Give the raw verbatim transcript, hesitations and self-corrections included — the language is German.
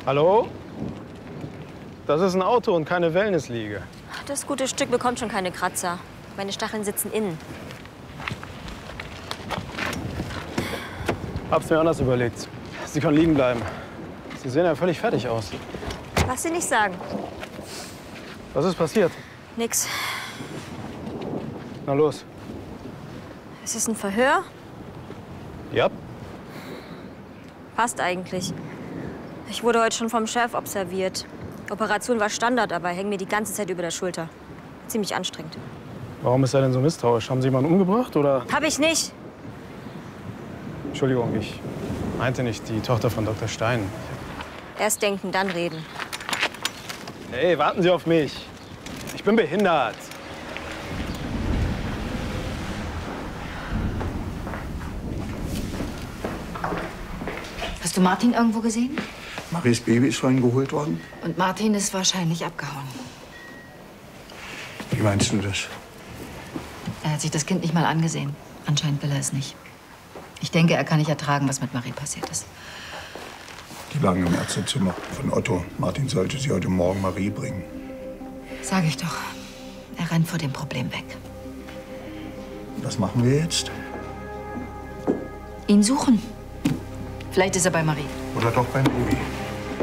Hallo? Das ist ein Auto und keine Wellnessliege. Das gute Stück bekommt schon keine Kratzer. Meine Stacheln sitzen innen. Hab's mir anders überlegt. Sie können liegen bleiben. Sie sehen ja völlig fertig aus. Lass sie nicht sagen. Was ist passiert? Nix. Na los. Ist es ein Verhör? Ja. Passt eigentlich. Ich wurde heute schon vom Chef observiert. Operation war Standard, aber hängen mir die ganze Zeit über der Schulter. Ziemlich anstrengend. Warum ist er denn so misstrauisch? Haben Sie jemanden umgebracht, oder? Hab ich nicht. Entschuldigung, ich meinte nicht die Tochter von Doktor Stein. Erst denken, dann reden. Hey, warten Sie auf mich. Ich bin behindert. Hast du Martin irgendwo gesehen? Maries Baby ist vorhin geholt worden. Und Martin ist wahrscheinlich abgehauen. Wie meinst du das? Er hat sich das Kind nicht mal angesehen. Anscheinend will er es nicht. Ich denke, er kann nicht ertragen, was mit Marie passiert ist. Die lagen im Ärztezimmer von Otto. Martin sollte sie heute Morgen Marie bringen. Sag ich doch. Er rennt vor dem Problem weg. Was machen wir jetzt? Ihn suchen. Vielleicht ist er bei Marie. Oder doch beim Baby.